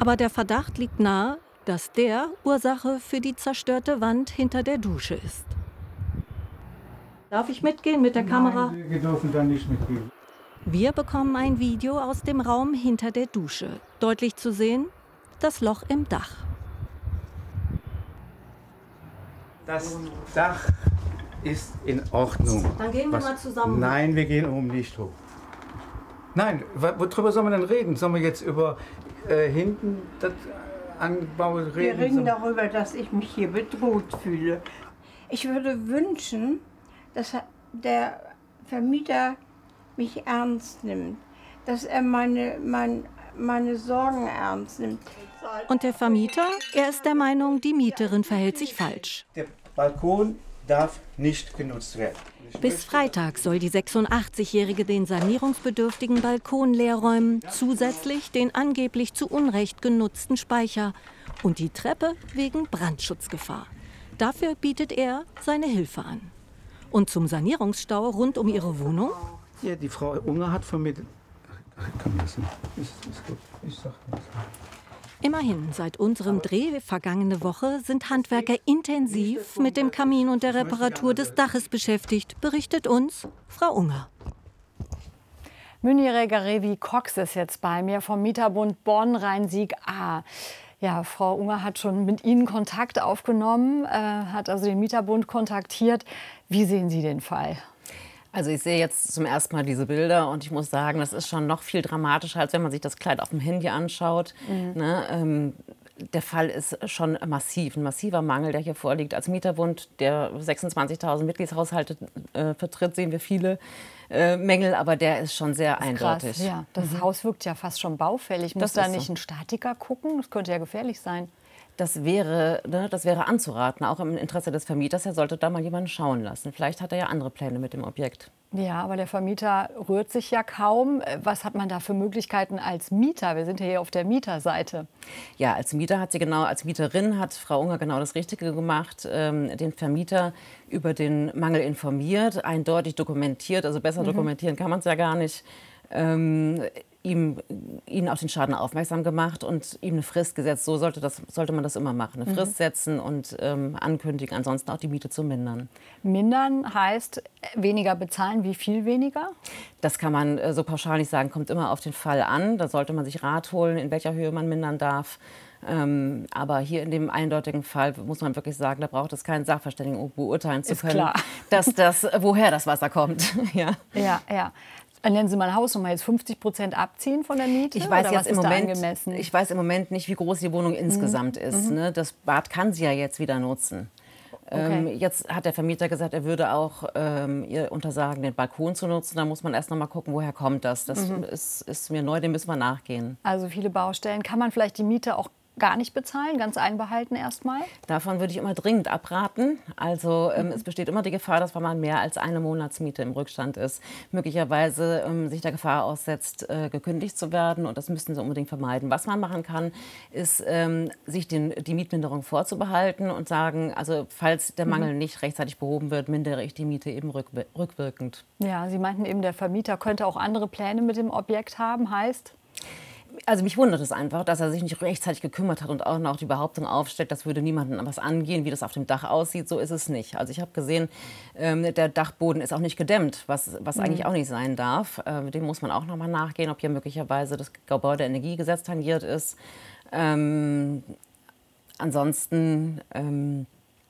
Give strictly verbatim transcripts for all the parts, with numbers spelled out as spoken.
Aber der Verdacht liegt nahe, dass der Ursache für die zerstörte Wand hinter der Dusche ist. Darf ich mitgehen mit der Kamera? Nein, wir dürfen da nicht mitgehen. Wir bekommen ein Video aus dem Raum hinter der Dusche. Deutlich zu sehen, das Loch im Dach. Das Dach ist in Ordnung. Dann gehen wir Was? mal zusammen. Nein, wir gehen oben nicht hoch. Nein, worüber sollen wir denn reden? Sollen wir jetzt über äh, hinten das Anbau reden? Wir reden darüber, dass ich mich hier bedroht fühle. Ich würde wünschen, dass der Vermieter mich ernst nimmt, dass er meine, mein, meine Sorgen ernst nimmt. Und der Vermieter, er ist der Meinung, die Mieterin verhält sich falsch. Der Balkon darf nicht genutzt werden. Ich Bis Freitag soll die sechsundachtzig-Jährige den sanierungsbedürftigen Balkon leerräumen, zusätzlich den angeblich zu Unrecht genutzten Speicher und die Treppe wegen Brandschutzgefahr. Dafür bietet er seine Hilfe an. Und zum Sanierungsstau rund um ihre Wohnung? Ja, die Frau Unger hat vermittelt. Komm, das ist, ist gut. Ich sag nichts. Immerhin, seit unserem Dreh vergangene Woche sind Handwerker intensiv mit dem Kamin und der Reparatur des Daches beschäftigt, berichtet uns Frau Unger. Münire Garevi Cox ist jetzt bei mir vom Mieterbund Bonn-Rhein-Sieg A. Ja, Frau Unger hat schon mit Ihnen Kontakt aufgenommen, äh, hat also den Mieterbund kontaktiert. Wie sehen Sie den Fall? Also ich sehe jetzt zum ersten Mal diese Bilder und ich muss sagen, das ist schon noch viel dramatischer, als wenn man sich das Kleid auf dem Handy anschaut. Mhm. Ne, ähm, der Fall ist schon massiv, ein massiver Mangel, der hier vorliegt. Als Mieterbund, der sechsundzwanzigtausend Mitgliedshaushalte äh, vertritt, sehen wir viele äh, Mängel, aber der ist schon sehr das ist eindeutig. Krass, ja. Das mhm. Haus wirkt ja fast schon baufällig. Muss da nicht so ein Statiker gucken? Das könnte ja gefährlich sein. Das wäre, ne, das wäre anzuraten, auch im Interesse des Vermieters. Er sollte da mal jemanden schauen lassen. Vielleicht hat er ja andere Pläne mit dem Objekt. Ja, aber der Vermieter rührt sich ja kaum. Was hat man da für Möglichkeiten als Mieter? Wir sind ja hier auf der Mieterseite. Ja, als Mieter hat sie genau, als Mieterin hat Frau Unger genau das Richtige gemacht. Ähm, den Vermieter über den Mangel informiert, eindeutig dokumentiert. Also besser mhm. dokumentieren kann man es ja gar nicht. Ähm, ihm, ihn auf den Schaden aufmerksam gemacht und ihm eine Frist gesetzt. So sollte, das, sollte man das immer machen. Eine Frist setzen und ähm, ankündigen, ansonsten auch die Miete zu mindern. Mindern heißt weniger bezahlen. Wie viel weniger? Das kann man äh, so pauschal nicht sagen. Kommt immer auf den Fall an. Da sollte man sich Rat holen, in welcher Höhe man mindern darf. Ähm, aber hier in dem eindeutigen Fall muss man wirklich sagen, da braucht es keinen Sachverständigen, um beurteilen zu Ist können, klar. Dass das, woher das Wasser kommt. ja, ja. ja. Nennen Sie mal eine Hausnummer, jetzt fünfzig Prozent abziehen von der Miete? Ich weiß, oder jetzt was im ist da Moment, angemessen? ich weiß im Moment nicht, wie groß die Wohnung insgesamt mhm. ist. Mhm. Ne? Das Bad kann sie ja jetzt wieder nutzen. Okay. Ähm, jetzt hat der Vermieter gesagt, er würde auch ähm, ihr untersagen, den Balkon zu nutzen. Da muss man erst noch mal gucken, woher kommt das. Das mhm. ist, ist mir neu, dem müssen wir nachgehen. Also viele Baustellen. Kann man vielleicht die Miete auch gar nicht bezahlen, ganz einbehalten erstmal? Davon würde ich immer dringend abraten. Also ähm, mhm. es besteht immer die Gefahr, dass wenn man mehr als eine Monatsmiete im Rückstand ist, möglicherweise ähm, sich der Gefahr aussetzt, äh, gekündigt zu werden. Und das müssten Sie unbedingt vermeiden. Was man machen kann, ist, ähm, sich den, die Mietminderung vorzubehalten und sagen, also falls der Mangel mhm. nicht rechtzeitig behoben wird, mindere ich die Miete eben rückwir rückwirkend. Ja, Sie meinten eben, der Vermieter könnte auch andere Pläne mit dem Objekt haben, heißt? Also mich wundert es einfach, dass er sich nicht rechtzeitig gekümmert hat und auch noch die Behauptung aufstellt, das würde niemandem was angehen, wie das auf dem Dach aussieht. So ist es nicht. Also ich habe gesehen, ähm, der Dachboden ist auch nicht gedämmt, was, was mhm. eigentlich auch nicht sein darf. Äh, dem muss man auch noch mal nachgehen, ob hier möglicherweise das Gebäudeenergiegesetz tangiert ist. Ähm, ansonsten ähm,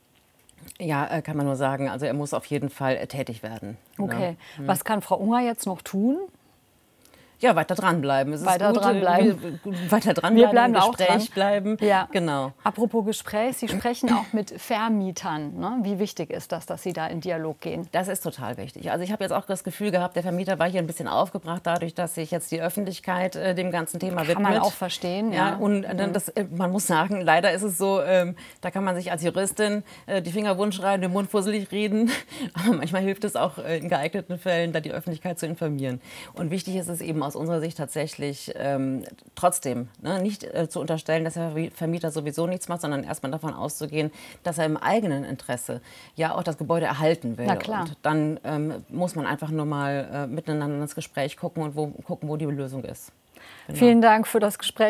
ja, kann man nur sagen, also er muss auf jeden Fall tätig werden. Okay. Ja. Was kann Frau Unger jetzt noch tun? Ja, weiter dranbleiben. Es weiter ist gut, dranbleiben. Wir, weiter dranbleiben, wir bleiben im auch Gespräch dran. bleiben. Ja. Genau. Apropos Gespräch, Sie sprechen auch mit Vermietern. Ne? Wie wichtig ist das, dass Sie da in Dialog gehen? Das ist total wichtig. Also ich habe jetzt auch das Gefühl gehabt, der Vermieter war hier ein bisschen aufgebracht, dadurch, dass sich jetzt die Öffentlichkeit äh, dem ganzen Thema kann widmet. Kann man auch verstehen. Ja, ja. Und mhm. das, man muss sagen, leider ist es so, ähm, da kann man sich als Juristin äh, die Finger wund schreiben, den Mund fusselig reden. Aber manchmal hilft es auch äh, in geeigneten Fällen, da die Öffentlichkeit zu informieren. Und wichtig ist es eben aus unserer Sicht tatsächlich, Ähm, trotzdem ne, nicht äh, zu unterstellen, dass der Vermieter sowieso nichts macht, sondern erstmal davon auszugehen, dass er im eigenen Interesse ja auch das Gebäude erhalten will. Na klar. Und dann ähm, muss man einfach nur mal äh, miteinander ins Gespräch gucken und wo, gucken, wo die Lösung ist. Genau. Vielen Dank für das Gespräch.